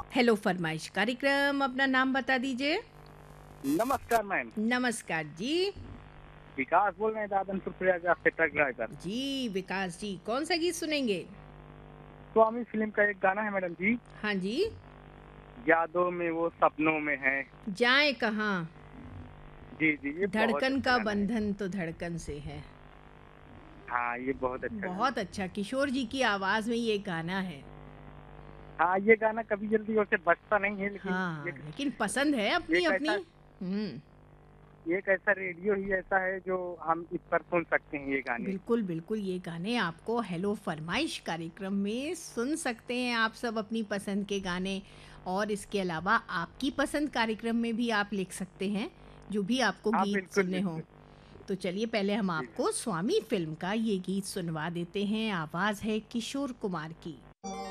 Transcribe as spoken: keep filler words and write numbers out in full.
Hello फरमाइश कार्यक्रम, अपना नाम बता दीजिए। नमस्कार मैम। नमस्कार जी। विकास बोल रहे हैं दादनपुर प्रयागराज से ट्रक ड्राइवर। जी विकास जी, कौन सा गीत सुनेंगे? स्वामी फिल्म का एक गाना है मैडम जी। हाँ जी। यादों में वो सपनों में है। जाए कहाँ, जी जी, ये बहुत धड़कन अच्छा का गाना है। बंधन तो धड़कन से है। हाँ, ये बहुत अच्छा गाना बहुत है। अच्छा, किशोर जी की आवाज में ये गाना है। हाँ, ये गाना कभी जल्दी वैसे बजता नहीं है, लेकिन हाँ, एक लेकिन पसंद है अपनी एक अपनी। ऐसा हम्म। एक ऐसा रेडियो ही ऐसा है जो हम इस पर सुन सकते हैं ये गाने। बिल्कुल बिल्कुल, ये गाने आपको हेलो फरमाइश कार्यक्रम में सुन सकते हैं आप सब अपनी पसंद के गाने। और इसके अलावा आपकी पसंद कार्यक्रम में भी आप लिख सकते हैं, जो भी आपको हाँ, गीत बिल्कुल सुनने हों। बिल्कुल। तो चलिए पहले हम जी जी। आपको स्वामी फिल्म का ये गीत सुनवा देते हैं। आवाज़ है किशोर कुमार की।